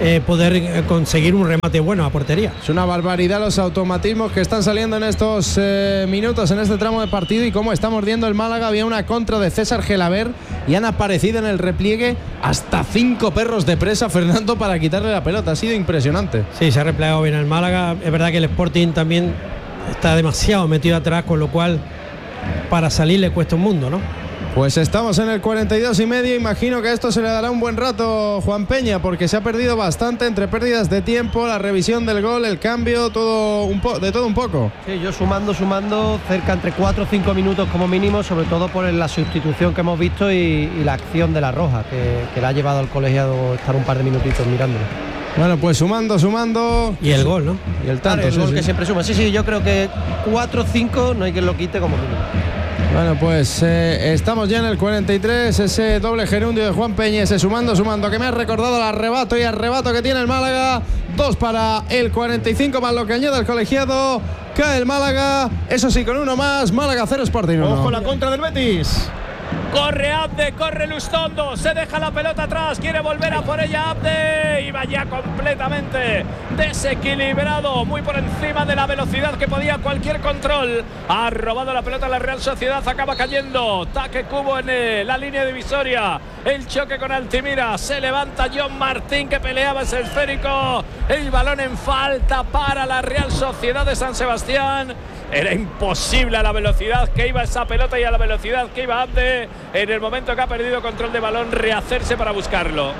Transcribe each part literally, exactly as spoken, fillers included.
eh, poder eh, conseguir un remate bueno a portería. Es una barbaridad los automatismos que están saliendo en estos eh, minutos, en este tramo de partido, y cómo está mordiendo el Málaga. Había una contra de César Gelabert y han aparecido en el repliegue hasta cinco perros de presa, Fernando, para quitarle la pelota. Ha sido impresionante. Sí, se ha replegado bien el Málaga. Es verdad que el Sporting también está demasiado metido atrás, con lo cual para salir le cuesta un mundo, ¿no? Pues estamos en el cuarenta y dos y medio. Imagino que esto se le dará un buen rato, Juan Peña, porque se ha perdido bastante entre pérdidas de tiempo, la revisión del gol, el cambio, todo un po de todo un poco. Sí, yo sumando, sumando cerca entre cuatro o cinco minutos como mínimo, sobre todo por la sustitución que hemos visto y, y la acción de la Roja, que, que le ha llevado al colegiado estar un par de minutitos mirándolo. Bueno, pues sumando, sumando. Y el gol, ¿no? Y el tanto, claro, el sí, gol sí. que siempre suma. Sí, sí, yo creo que cuatro o cinco no hay quien lo quite como mínimo. Bueno, pues eh, estamos ya en el cuarenta y tres, ese doble gerundio de Juan Peña, ese sumando, sumando, que me ha recordado el arrebato y arrebato que tiene el Málaga. Dos para el cuarenta y cinco más lo que añade el colegiado. Cae el Málaga, eso sí, con uno más. Málaga cero, Sporting uno. Ojo la contra del Betis. Corre Abde, corre Lustondo, se deja la pelota atrás, quiere volver a por ella Abde y va ya completamente desequilibrado, muy por encima de la velocidad que podía cualquier control. Ha robado la pelota a la Real Sociedad, acaba cayendo. Taque Cubo en eh, la línea divisoria. El choque con Altimira, se levanta John Martín que peleaba ese esférico. El balón en falta para la Real Sociedad de San Sebastián. Era imposible a la velocidad que iba esa pelota y a la velocidad que iba Abde. En el momento que ha perdido control de balón, rehacerse para buscarlo.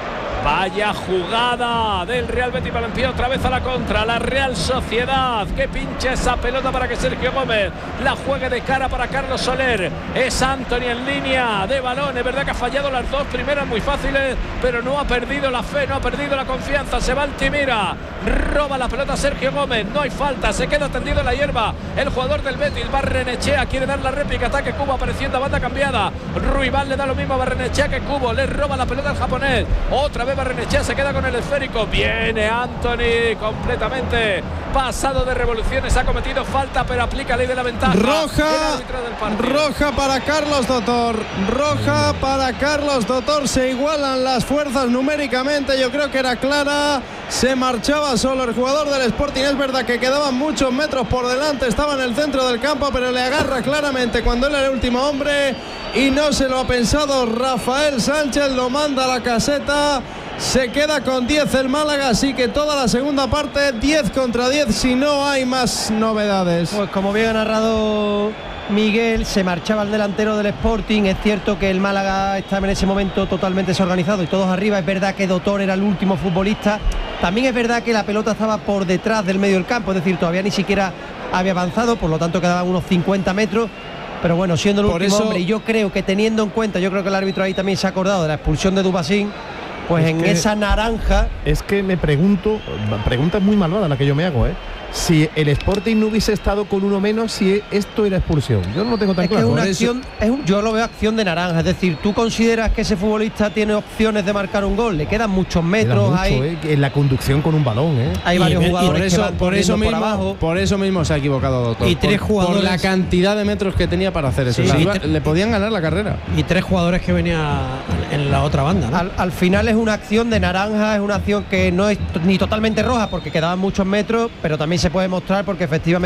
Vaya jugada del Real Betis Balompié, otra vez a la contra, la Real Sociedad que pincha esa pelota para que Sergio Gómez la juegue de cara para Carlos Soler. Es Anthony en línea de balón, es verdad que ha fallado las dos primeras muy fáciles, pero no ha perdido la fe, no ha perdido la confianza. Se va Altimira, roba la pelota Sergio Gómez, no hay falta, se queda tendido en la hierba el jugador del Betis. Barrenechea quiere dar la réplica, ataque Cubo apareciendo a banda cambiada. Ruibal le da lo mismo a Barrenechea que Cubo, le roba la pelota al japonés. Otra vez Barrenechea se queda con el esférico. Viene Anthony completamente pasado de revoluciones. Ha cometido falta, pero aplica ley de la ventaja. Roja, roja para Carlos Dotor. Roja para Carlos Dotor. Se igualan las fuerzas numéricamente. Yo creo que era clara. Se marchaba solo el jugador del Sporting. Es verdad que quedaban muchos metros por delante. Estaba en el centro del campo, pero le agarra claramente cuando él era el último hombre. Y no se lo ha pensado Rafael Sánchez. Lo manda a la caseta. Se queda con diez el Málaga, así que toda la segunda parte diez contra diez si no hay más novedades. Pues como bien ha narrado Miguel, se marchaba el delantero del Sporting. Es cierto que el Málaga estaba en ese momento totalmente desorganizado y todos arriba. Es verdad que Dotor era el último futbolista. También es verdad que la pelota estaba por detrás del medio del campo, es decir, todavía ni siquiera había avanzado, por lo tanto quedaban unos cincuenta metros. Pero bueno, siendo el Por último eso, hombre, y yo creo que teniendo en cuenta, yo creo que el árbitro ahí también se ha acordado de la expulsión de Dubasín. Pues es en que, esa naranja. Es que me pregunto, pregunta muy malvada la que yo me hago, ¿eh? Si el Sporting no hubiese estado con uno menos, si esto era expulsión. Yo no lo tengo tan es claro. Que es una Por acción, es un, yo lo veo acción de naranja. Es decir, ¿tú consideras que ese futbolista tiene opciones de marcar un gol? Le quedan muchos metros mucho, ahí. ¿eh? En la conducción con un balón, ¿eh? Hay y, varios y jugadores por eso, que van por eso mismo, mismo, por abajo. por eso mismo se ha equivocado Dotor. Y tres por, jugadores. por la cantidad de metros que tenía para hacer eso. Sí, O sea, sí, iba- tre- le podían ganar la carrera. Y tres jugadores que venían en la otra banda, ¿no? Al, al final es una acción de naranja, es una acción que no es t- ni totalmente roja porque quedaban muchos metros, pero también se puede mostrar porque efectivamente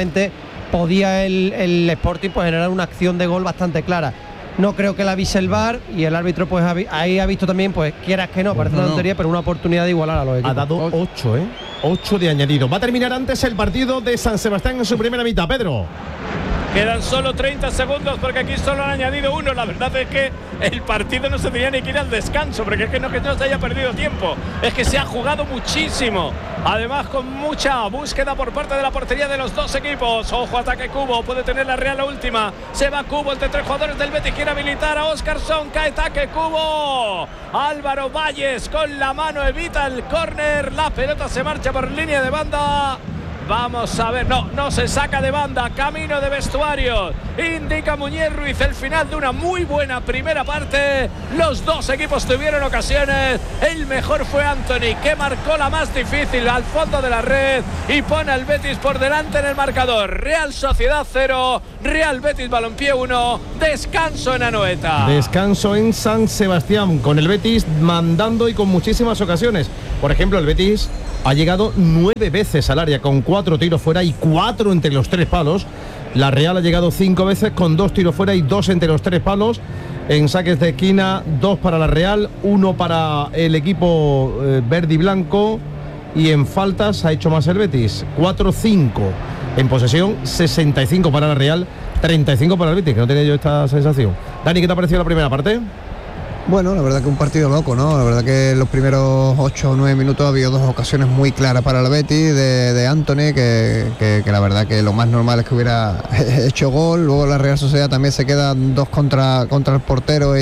podía el, el Sporting pues generar una acción de gol bastante clara. No creo que la avise el V A R y el árbitro pues ha vi- ahí ha visto también, pues quieras que no, parece No, una no. tontería, pero una oportunidad de igualar a los equipos. Ha dado ocho, ¿eh? ocho de añadido. Va a terminar antes el partido de San Sebastián en su primera mitad, Pedro. Quedan solo treinta segundos porque aquí solo han añadido uno. La verdad es que el partido no se tenía ni que ir al descanso, porque es que no que no se haya perdido tiempo, es que se ha jugado muchísimo. Además con mucha búsqueda por parte de la portería de los dos equipos. Ojo, ataque Cubo, puede tener la Real la última. Se va Cubo, entre tres jugadores del Betis, quiere habilitar a Óscarson, cae ataque Cubo. Álvaro Valles con la mano evita el córner, la pelota se marcha por línea de banda. Vamos a ver, no, no se saca de banda, camino de vestuario, indica Muñiz Ruiz el final de una muy buena primera parte. Los dos equipos tuvieron ocasiones, el mejor fue Anthony, que marcó la más difícil al fondo de la red y pone al Betis por delante en el marcador. Real Sociedad cero, Real Betis Balompié uno, descanso en Anoeta. Descanso en San Sebastián, con el Betis mandando y con muchísimas ocasiones. Por ejemplo, el Betis ha llegado nueve veces al área con cuatro tiros fuera y cuatro entre los tres palos. La Real ha llegado cinco veces con dos tiros fuera y dos entre los tres palos. En saques de esquina, dos para la Real, uno para el equipo eh, verde y blanco. Y en faltas ha hecho más el Betis, cuatro cinco. En posesión, sesenta y cinco para la Real, treinta y cinco para el Betis, que no tenía yo esta sensación. Dani, ¿qué te ha parecido la primera parte? Bueno, la verdad que un partido loco, ¿no? La verdad que en los primeros ocho o nueve minutos ha habido dos ocasiones muy claras para el Betis de, de Anthony, que, que, que la verdad que lo más normal es que hubiera hecho gol. Luego la Real Sociedad también se queda dos contra, contra el portero y,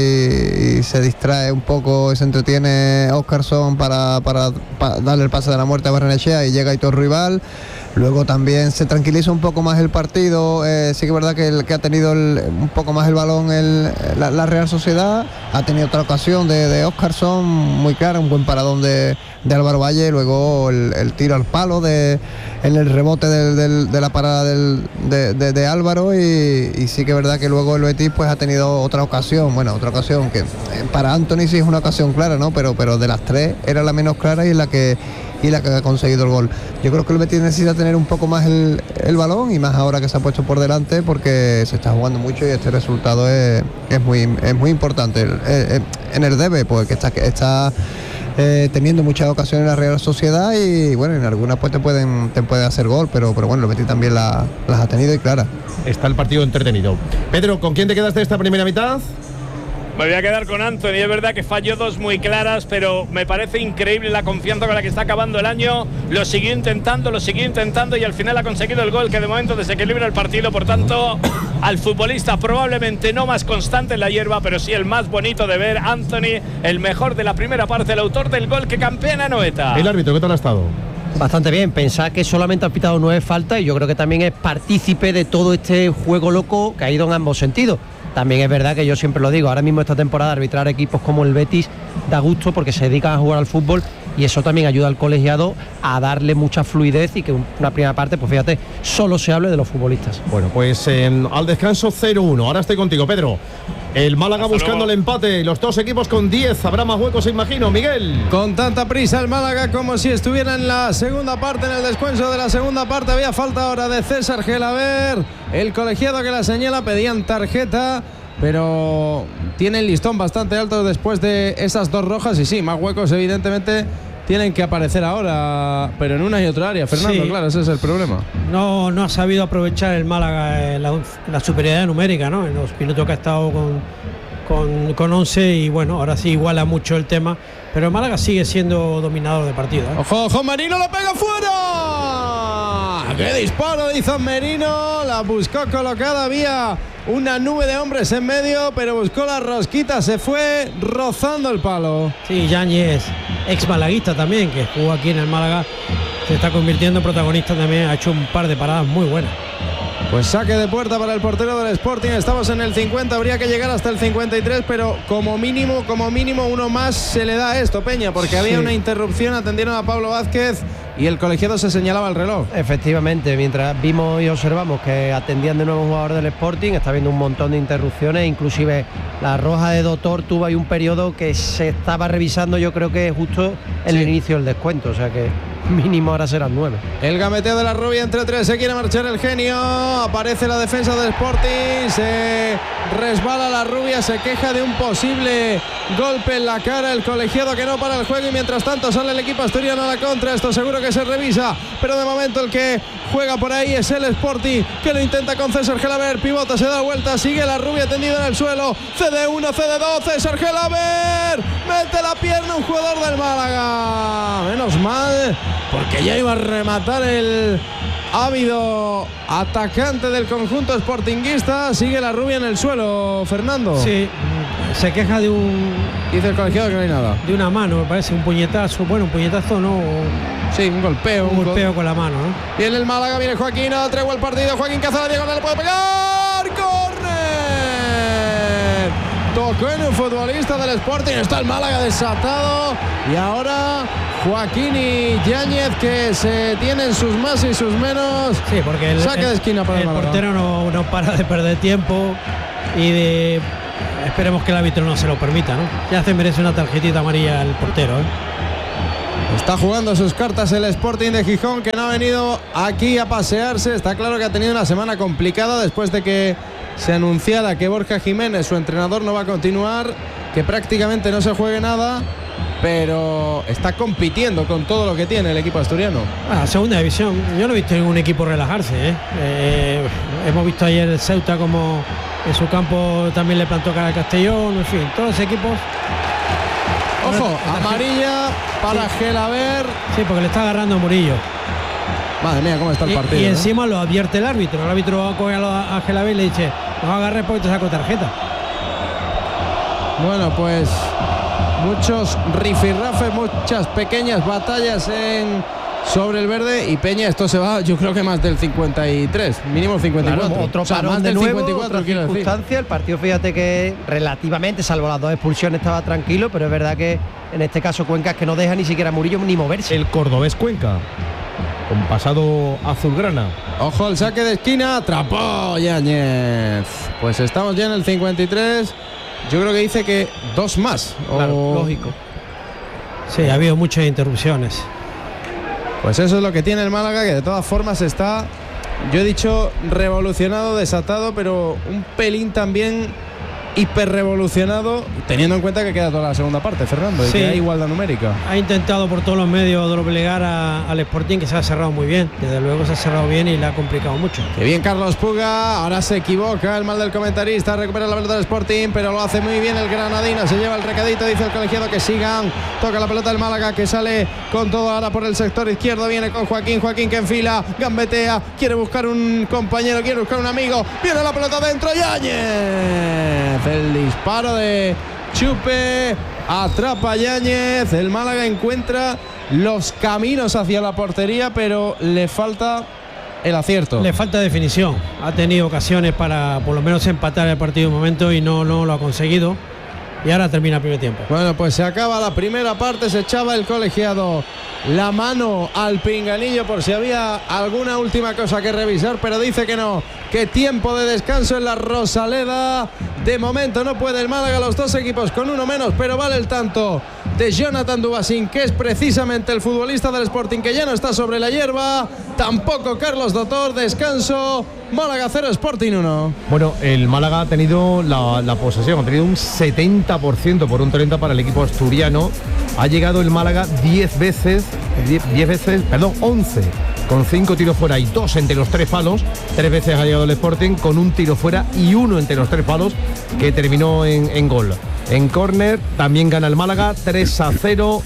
y se distrae un poco, se entretiene Óscarson para, para, para darle el pase de la muerte a Barrenechea y llega Aitor Rival. Luego también se tranquiliza un poco más el partido, eh, sí que es verdad que, el, que ha tenido el, un poco más el balón el, la, la Real Sociedad, ha tenido otra ocasión de, de Óscarson, muy clara, un buen paradón de, de Álvaro Valle, luego el, el tiro al palo de, en el rebote del, del, de la parada del, de, de, de Álvaro y, y sí que es verdad que luego el Betis pues ha tenido otra ocasión, bueno, otra ocasión que para Anthony sí es una ocasión clara, ¿no? Pero, pero de las tres era la menos clara y es la que y la que ha conseguido el gol. Yo creo que el Betis necesita tener un poco más el, el balón y más ahora que se ha puesto por delante porque se está jugando mucho y este resultado es, es, muy, es muy importante. Eh, en el debe, pues que está, que está eh, teniendo muchas ocasiones en la Real Sociedad y bueno, en algunas pues te pueden te puede hacer gol, pero, pero bueno, el Betis también la, las ha tenido y claras. Está el partido entretenido. Pedro, ¿con quién te quedas de esta primera mitad? Me voy a quedar con Anthony, es verdad que falló dos muy claras, pero me parece increíble la confianza con la que está acabando el año. Lo siguió intentando, lo siguió intentando y al final ha conseguido el gol que de momento desequilibra el partido. Por tanto, al futbolista probablemente no más constante en la hierba, pero sí el más bonito de ver, Anthony, el mejor de la primera parte, el autor del gol que campeona Anoeta. El árbitro, ¿qué tal ha estado? Bastante bien, pensad que solamente ha pitado nueve faltas y yo creo que también es partícipe de todo este juego loco que ha ido en ambos sentidos. También es verdad que yo siempre lo digo, ahora mismo esta temporada arbitrar equipos como el Betis da gusto porque se dedican a jugar al fútbol y eso también ayuda al colegiado a darle mucha fluidez y que una primera parte, pues fíjate, solo se hable de los futbolistas. Bueno, pues eh, al descanso cero uno, ahora estoy contigo, Pedro. El Málaga Hasta buscando luego. El empate, los dos equipos con diez, habrá más huecos, imagino, Miguel. Con tanta prisa el Málaga como si estuviera en la segunda parte, en el descanso de la segunda parte, había falta ahora de César Gelaber, el colegiado que la señala, pedían tarjeta, pero tiene el listón bastante alto después de esas dos rojas y sí, más huecos evidentemente tienen que aparecer ahora, pero en una y otra área, Fernando, sí. Claro, ese es el problema. No, no ha sabido aprovechar el Málaga eh, la, la superioridad numérica, ¿no? En los minutos que ha estado con, con, con once y bueno, ahora sí iguala mucho el tema, pero el Málaga sigue siendo dominador de partido, ¿eh? ¡Ojo, ojo! ¡Merino lo pega fuera! ¡Qué disparo hizo Merino! La buscó colocada, había una nube de hombres en medio, pero buscó la rosquita, se fue rozando el palo. Sí, Yáñez, ex malaguista también, que jugó aquí en el Málaga, se está convirtiendo en protagonista también, ha hecho un par de paradas muy buenas. Pues saque de puerta para el portero del Sporting, estamos en el cincuenta, habría que llegar hasta el cincuenta y tres, pero como mínimo, como mínimo uno más se le da a esto, Peña, porque había sí. una interrupción, atendieron a Pablo Vázquez y el colegiado se señalaba el reloj. Efectivamente, mientras vimos y observamos que atendían de nuevo un jugador del Sporting, está habiendo un montón de interrupciones, inclusive la roja de Doctor tuvo ahí un periodo que se estaba revisando, yo creo que justo en sí. el inicio del descuento, o sea que mínimo ahora serán nueve. El gameteo de la rubia entre tres, se quiere marchar el genio, aparece la defensa del Sporting, se resbala la rubia, se queja de un posible golpe en la cara, el colegiado que no para el juego y mientras tanto sale el equipo asturiano a la contra, esto seguro que se revisa, pero de momento el que juega por ahí es el Sporting, que lo intenta con César Gelaber, pivota, se da vuelta, sigue la rubia tendida en el suelo, C D uno, C D dos, César Gelaber, mete la pierna un jugador del Málaga, menos mal, porque ya iba a rematar el ávido atacante del conjunto sportinguista. Sigue la rubia en el suelo, Fernando. Sí, se queja de un... Dice el colegiado que no hay nada. De una mano, me parece, un puñetazo. Bueno, un puñetazo no... Sí, un golpeo. Un, un golpeo gol... con la mano, ¿no? Viene el Málaga, viene Joaquín, tregua el partido. Joaquín Cazorla, Diego, no le puede pegar. ¡Córner! Tocó en un futbolista del Sporting. Está el Málaga desatado. Y ahora Joaquín y Yáñez que se tienen sus más y sus menos. Sí, porque el, saque de esquina para el, el Málaga. portero no, no para de perder tiempo y de... Esperemos que el árbitro no se lo permita, ¿no? Ya se merece una tarjetita amarilla el portero, ¿eh? Está jugando sus cartas el Sporting de Gijón, que no ha venido aquí a pasearse. Está claro que ha tenido una semana complicada después de que se anunciara que Borja Jiménez, su entrenador, no va a continuar, que prácticamente no se juegue nada, pero está compitiendo con todo lo que tiene el equipo asturiano. Ah, segunda división. Yo no he visto ningún equipo relajarse, ¿eh? Eh, hemos visto ayer el Ceuta como en su campo también le plantó cara al Castellón, en fin, todos los equipos. Ojo, amarilla para sí. Gelaber. Sí, porque le está agarrando a Murillo. Madre mía, cómo está el y, partido. Y ¿eh? encima lo advierte el árbitro. El árbitro coge a, a Gelaber y le dice: no agarres porque te saco tarjeta. Bueno, pues muchos rifirrafes, muchas pequeñas batallas en sobre el verde, y Peña, esto se va, yo creo que más del cincuenta y tres, mínimo cincuenta y cuatro. Claro, otro o sea, parón más de del nuevo, cincuenta y cuatro, otra quiero circunstancia. decir. El partido, fíjate que relativamente, salvo las dos expulsiones, estaba tranquilo, pero es verdad que en este caso Cuenca, que no deja ni siquiera a Murillo ni moverse. El cordobés Cuenca, con pasado azulgrana. Ojo, el saque de esquina, atrapó Yáñez. Pues estamos ya en el cincuenta y tres. Yo creo que dice que dos más. Claro, o... lógico. Sí, ha habido muchas interrupciones. Pues eso es lo que tiene el Málaga, que de todas formas está, yo he dicho revolucionado, desatado, pero un pelín también hiperrevolucionado, teniendo en cuenta que queda toda la segunda parte, Fernando, y sí. que hay igualdad numérica. Ha intentado por todos los medios doblegar a, al Sporting, que se ha cerrado muy bien. Desde luego se ha cerrado bien y le ha complicado mucho. Qué bien Carlos Puga, ahora se equivoca el mal del comentarista, recupera la pelota del Sporting, pero lo hace muy bien el granadino, se lleva el recadito, dice el colegiado que sigan, toca la pelota del Málaga, que sale con todo ahora por el sector izquierdo, viene con Joaquín, Joaquín que enfila, gambetea, quiere buscar un compañero, quiere buscar un amigo, viene la pelota dentro, Yáñez. El disparo de Chupe, atrapa Yáñez, el Málaga encuentra los caminos hacia la portería, pero le falta el acierto. Le falta definición, ha tenido ocasiones para por lo menos empatar el partido un momento y no, no lo ha conseguido, y ahora termina el primer tiempo. Bueno, pues se acaba la primera parte, se echaba el colegiado la mano al pinganillo por si había alguna última cosa que revisar, pero dice que no, que tiempo de descanso en la Rosaleda. De momento no puede el Málaga, los dos equipos con uno menos, pero vale el tanto de Jonathan Dubasín, que es precisamente el futbolista del Sporting, que ya no está sobre la hierba, tampoco Carlos Dotor. Descanso, Málaga cero, Sporting uno. Bueno, el Málaga ha tenido la, la posesión, ha tenido un setenta por ciento por un treinta para el equipo asturiano. Ha llegado el Málaga diez veces, diez veces, perdón, once, con cinco tiros fuera y dos entre los tres palos. Tres veces ha llegado el Sporting con un tiro fuera y uno entre los tres palos, que terminó en, en gol. En córner también gana el Málaga tres a cero.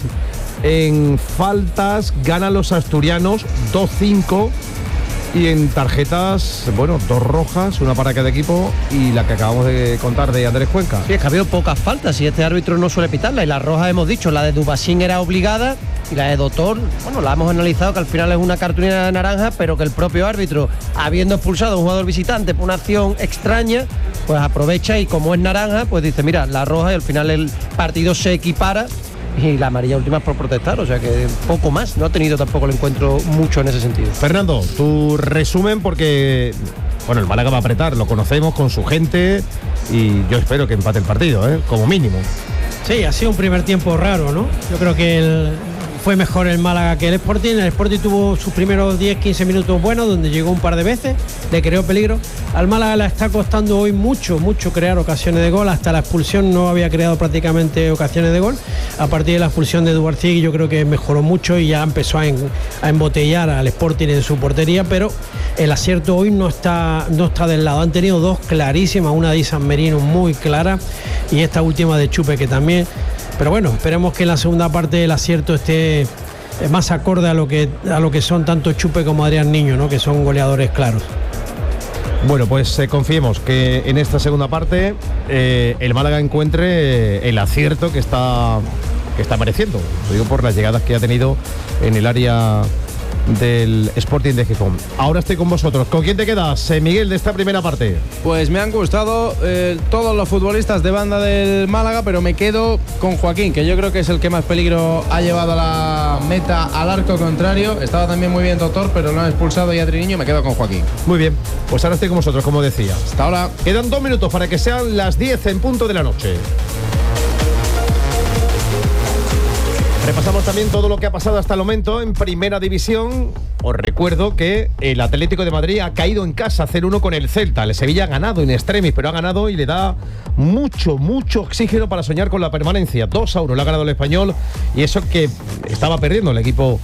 En faltas ganan los asturianos dos cinco. Y en tarjetas, bueno, dos rojas, una para cada equipo, y la que acabamos de contar de Andrés Cuenca. Sí, es que ha habido pocas faltas y este árbitro no suele pitarla. Y la roja, hemos dicho, la de Dubasín era obligada y la de Dotor, bueno, la hemos analizado, que al final es una cartulina naranja, pero que el propio árbitro, habiendo expulsado a un jugador visitante por una acción extraña, pues aprovecha y como es naranja, pues dice, mira, la roja, y al final el partido se equipara. Y la amarilla última es por protestar, o sea que poco más. No ha tenido tampoco el encuentro mucho en ese sentido. Fernando, tu resumen, porque bueno, el Málaga va a apretar, lo conocemos con su gente, y yo espero que empate el partido, ¿eh? Como mínimo. Sí, ha sido un primer tiempo raro, ¿no? Yo creo que el, fue mejor el Málaga que el Sporting. El Sporting tuvo sus primeros diez quince minutos buenos, donde llegó un par de veces, le creó peligro. Al Málaga le está costando hoy mucho, mucho crear ocasiones de gol. Hasta la expulsión no había creado prácticamente ocasiones de gol. A partir de la expulsión de Duarcigui, yo creo que mejoró mucho y ya empezó a, en, a embotellar al Sporting en su portería, pero el acierto hoy no está, no está del lado. Han tenido dos clarísimas, una de San Merino muy clara y esta última de Chupe, que también. Pero bueno, esperemos que en la segunda parte el acierto esté más acorde a lo que, a lo que son tanto Chupe como Adrián Niño, ¿no? Que son goleadores claros. Bueno, pues eh, confiemos que en esta segunda parte eh, el Málaga encuentre eh, el acierto que está, que está mereciendo. Lo digo por las llegadas que ha tenido en el área del Sporting de Gijón. Ahora estoy con vosotros. ¿Con quién te quedas, eh, Miguel, de esta primera parte? Pues me han gustado eh, todos los futbolistas de banda del Málaga, pero me quedo con Joaquín, que yo creo que es el que más peligro ha llevado a la meta, al arco contrario. Estaba también muy bien Dotor, pero lo han expulsado y Adrián. Me quedo con Joaquín. Muy bien, pues ahora estoy con vosotros, como decía. Hasta ahora. Quedan dos minutos para que sean las diez en punto de la noche. Repasamos también todo lo que ha pasado hasta el momento en Primera División. Os recuerdo que el Atlético de Madrid ha caído en casa cero uno con el Celta. El Sevilla ha ganado in extremis, pero ha ganado y le da mucho, mucho oxígeno para soñar con la permanencia. dos a uno le ha ganado el Español, y eso que estaba perdiendo el equipo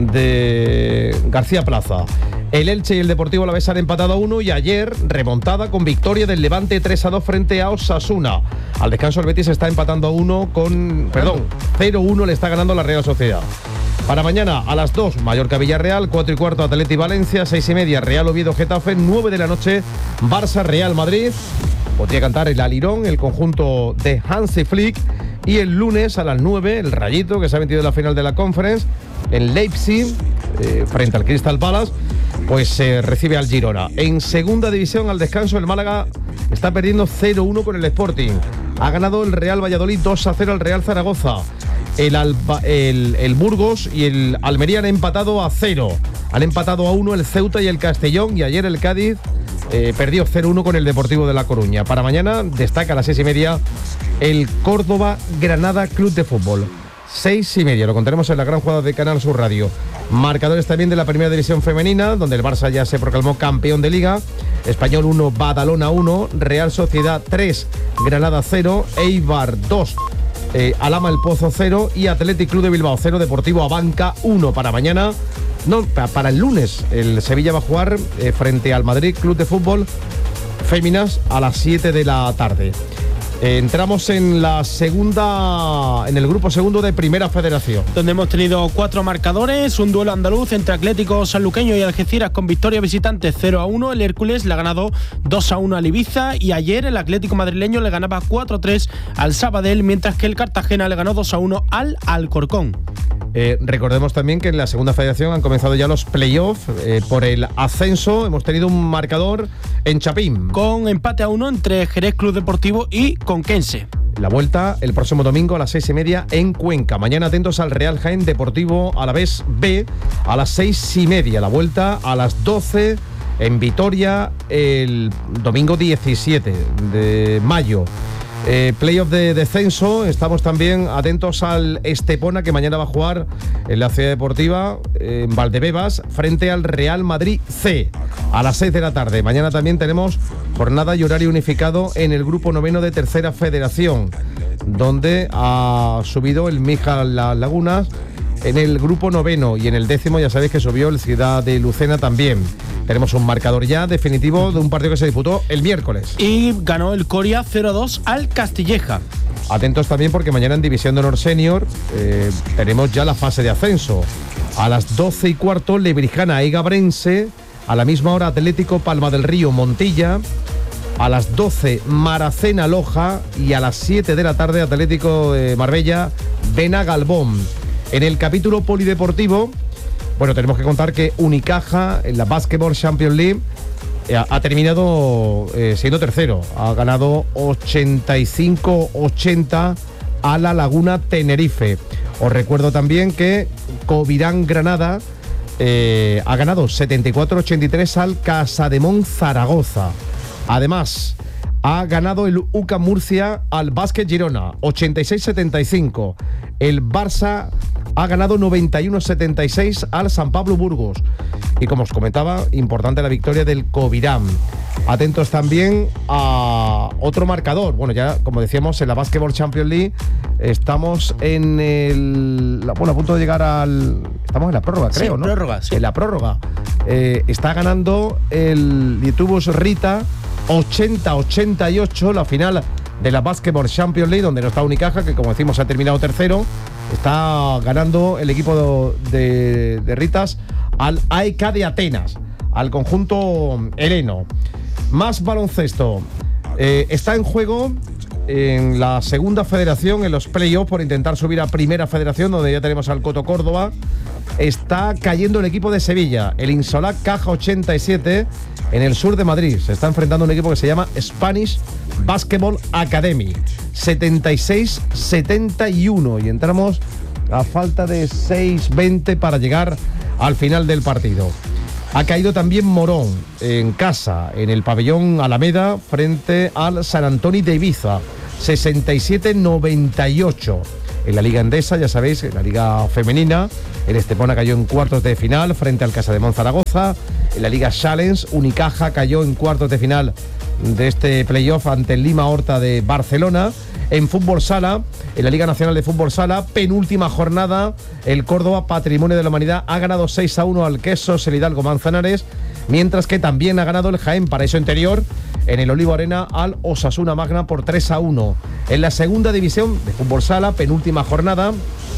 de García Plaza. El Elche y el Deportivo Alavés han empatado a uno, y ayer remontada con victoria del Levante tres a dos frente a Osasuna. Al descanso el Betis está empatando a uno con, perdón, cero uno le está ganando la Real Sociedad. Para mañana a las dos, Mallorca Villarreal, cuatro y cuarto Atleti Valencia, seis y media Real Oviedo Getafe, nueve de la noche Barça Real Madrid. Podría cantar el Alirón, el conjunto de Hansi Flick. Y el lunes a las nueve, el Rayito, que se ha metido en la final de la Conference, en Leipzig, eh, frente al Crystal Palace, pues eh, recibe al Girona. En segunda división, al descanso, el Málaga está perdiendo cero uno con el Sporting. Ha ganado el Real Valladolid dos a cero al Real Zaragoza. El, Alba, el, el Burgos y el Almería han empatado a cero. Han empatado a uno el Ceuta y el Castellón, y ayer el Cádiz eh, perdió cero uno con el Deportivo de La Coruña. Para mañana destaca a las seis y media el Córdoba Granada Club de Fútbol. Seis y media, lo contaremos en la gran jugada de Canal Sur Radio. Marcadores también de la Primera División Femenina, donde el Barça ya se proclamó campeón de Liga. Español uno, Badalona uno, Real Sociedad tres, Granada cero, Eibar dos, eh, Alhama el Pozo cero y Athletic Club de Bilbao cero, Deportivo Abanca uno. Para mañana, no, para el lunes, el Sevilla va a jugar eh, frente al Madrid Club de Fútbol Féminas a las siete de la tarde. Entramos en la segunda, en el grupo segundo de Primera Federación, donde hemos tenido cuatro marcadores, un duelo andaluz entre Atlético Sanluqueño y Algeciras con victoria visitante cero a uno. El Hércules le ha ganado dos a uno al Ibiza, y ayer el Atlético madrileño le ganaba cuatro a tres al Sabadell, mientras que el Cartagena le ganó dos a uno al Alcorcón. Eh, recordemos también que en la segunda federación han comenzado ya los playoffs eh, por el ascenso. Hemos tenido un marcador en Chapín, con empate a uno entre Jerez Club Deportivo y Conquense. La vuelta el próximo domingo a las seis y media en Cuenca. Mañana atentos al Real Jaén Deportivo Alavés B a las seis y media. La vuelta a las doce en Vitoria el domingo diecisiete de mayo. Eh, playoff de descenso, estamos también atentos al Estepona, que mañana va a jugar en la Ciudad Deportiva eh, en Valdebebas frente al Real Madrid C a las seis de la tarde. Mañana también tenemos jornada y horario unificado en el grupo noveno de Tercera Federación, donde ha subido el Mija Las Lagunas en el grupo noveno, y en el décimo ya sabéis que subió el Ciudad de Lucena también. Tenemos un marcador ya definitivo de un partido que se disputó el miércoles. Y ganó el Coria cero a dos al Castilleja. Atentos también porque mañana en División de Honor Senior eh, tenemos ya la fase de ascenso. A las doce y cuarto, Lebrijana Egabrense. A la misma hora, Atlético Palma del Río Montilla. A las doce, Maracena Loja. Y a las siete de la tarde, Atlético de Marbella Bena Galbón. En el capítulo polideportivo, bueno, tenemos que contar que Unicaja en la Basketball Champions League eh, ha terminado eh, siendo tercero. Ha ganado ochenta y cinco ochenta a La Laguna Tenerife. Os recuerdo también que Covirán Granada eh, ha ganado setenta y cuatro ochenta y tres al Casademón Zaragoza. Además, ha ganado el U C A M Murcia al Básquet Girona, ochenta y seis setenta y cinco. El Barça ha ganado noventa y uno setenta y seis al San Pablo Burgos. Y como os comentaba, importante la victoria del Covirán. Atentos también a otro marcador. Bueno, ya como decíamos, en la Basketball Champions League estamos en el... Bueno, a punto de llegar al... Estamos en la prórroga, creo, sí, ¿no? Prórroga, sí. En la prórroga. Eh, está ganando el Lietuvos Rita ochenta ochenta y ocho, la final de la Basketball Champions League, donde no está Unicaja, que como decimos ha terminado tercero. Está ganando el equipo de, de Ritas al A E K de Atenas, al conjunto heleno. Más baloncesto. Eh, está en juego en la segunda federación, en los playoffs, por intentar subir a Primera Federación, donde ya tenemos al Coto Córdoba. Está cayendo el equipo de Sevilla, el Insolac Caja ochenta y siete, en el sur de Madrid. Se está enfrentando a un equipo que se llama Spanish Basketball Academy, setenta y seis setenta y uno, y entramos a falta de seis veinte para llegar al final del partido. Ha caído también Morón en casa, en el pabellón Alameda, frente al San Antonio de Ibiza, sesenta y siete noventa y ocho. En la Liga Endesa, ya sabéis, en la Liga Femenina, el Estepona cayó en cuartos de final frente al Casademont Zaragoza. En la Liga Challenge, Unicaja cayó en cuartos de final de este playoff ante el Lima Horta de Barcelona. En fútbol sala, en la Liga Nacional de Fútbol Sala, penúltima jornada, el Córdoba, Patrimonio de la Humanidad, ha ganado seis a uno al Quesos, el Hidalgo Manzanares, mientras que también ha ganado el Jaén Paraíso Interior en el Olivo Arena al Osasuna Magna por tres a uno. En la segunda división de fútbol sala, penúltima jornada,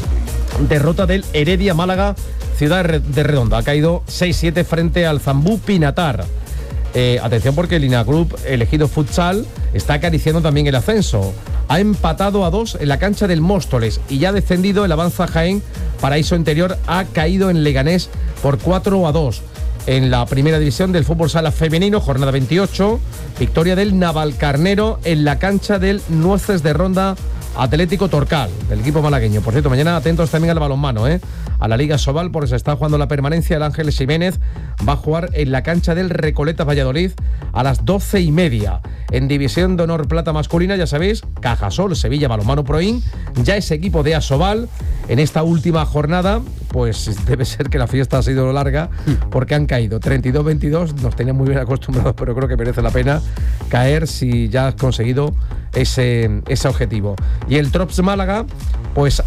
derrota del Heredia Málaga, Ciudad de Redonda. Ha caído seis siete frente al Zambú Pinatar. Eh, atención porque el Lina Group, elegido futsal, está acariciando también el ascenso. Ha empatado a dos en la cancha del Móstoles y ya ha descendido el Avanza Jaén. Paraíso Interior ha caído en Leganés por cuatro a dos. En la primera división del fútbol sala femenino, jornada veintiocho, victoria del Navalcarnero en la cancha del Nueces de Ronda Atlético Torcal, del equipo malagueño. Por cierto, mañana atentos también al balonmano, ¿eh? a la Liga Sobal, porque se está jugando la permanencia. El Ángel Ximénez va a jugar en la cancha del Recoletas Valladolid a las doce y media. En División de Honor Plata masculina, ya sabéis, Cajasol, Sevilla, Balonmano Proin, ya es equipo de Asobal. En esta última jornada, pues debe ser que la fiesta ha sido larga, porque han caído treinta y dos veintidós, nos tenían muy bien acostumbrados, pero creo que merece la pena caer si ya has conseguido ese, ese objetivo. Y el Trops Málaga, pues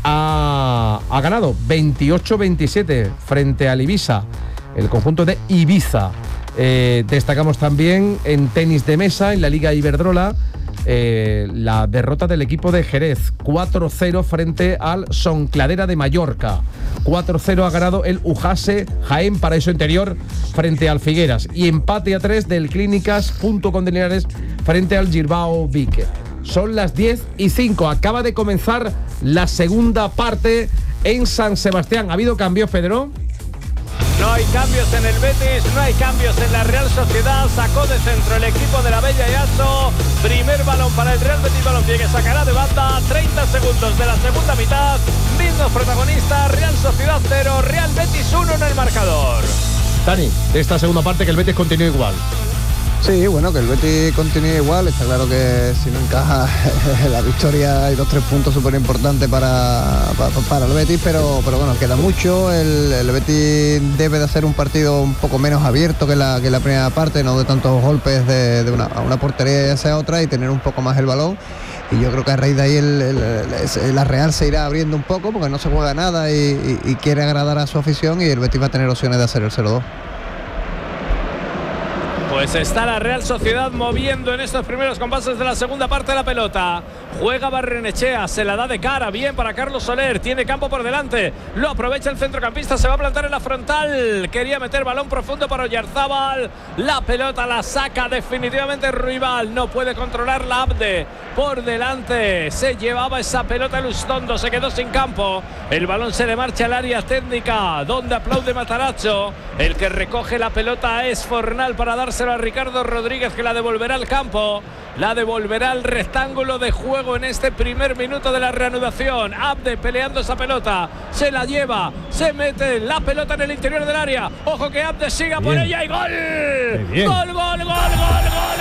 ha, ha ganado veintiocho veintisiete frente al Ibiza, el conjunto de Ibiza. Eh, destacamos también en tenis de mesa, en la Liga Iberdrola, eh, la derrota del equipo de Jerez, cuatro cero frente al Soncladera de Mallorca. cuatro cero ha ganado el Ujase Jaén Paraíso Interior frente al Figueras. Y empate a tres del Clínicas Punto con Linares frente al Girbao Vique. Son las diez y cinco. Acaba de comenzar la segunda parte en San Sebastián. ¿Ha habido cambios, Pedro? No hay cambios en el Betis, no hay cambios en la Real Sociedad. Sacó de centro el equipo de la Bella Yaso. Primer balón para el Real Betis Balompié, que sacará de banda. treinta segundos de la segunda mitad. Mismos protagonistas, Real Sociedad cero, Real Betis uno en el marcador. Dani, de esta segunda parte que el Betis continúe igual. Sí, bueno, que el Betis continúe igual. Está claro que si no encaja la victoria y los tres puntos súper importantes para, para, para el Betis, pero, pero bueno, queda mucho. El, el Betis debe de hacer un partido un poco menos abierto que la, que la primera parte, no de tantos golpes de, de una, a una portería y hacia otra, y tener un poco más el balón. Y yo creo que a raíz de ahí el, el, el, la Real se irá abriendo un poco, porque no se juega nada y, y, y quiere agradar a su afición, y el Betis va a tener opciones de hacer el cero dos. Pues está la Real Sociedad moviendo en estos primeros compases de la segunda parte de la pelota. Juega Barrenechea, se la da de cara, bien para Carlos Soler, tiene campo por delante, lo aprovecha el centrocampista, se va a plantar en la frontal, quería meter balón profundo para Oyarzábal, la pelota la saca definitivamente Ruibal, no puede controlar la Abde, por delante se llevaba esa pelota Lustondo, se quedó sin campo, el balón se le marcha al área técnica, donde aplaude Matarazzo, el que recoge la pelota es Fornal para dárselo a Ricardo Rodríguez, que la devolverá al campo, la devolverá al rectángulo de juego en este primer minuto de la reanudación. Abde peleando esa pelota, se la lleva, se mete la pelota en el interior del área, ojo que Abde siga por ella y gol, gol, gol, gol, gol, gol.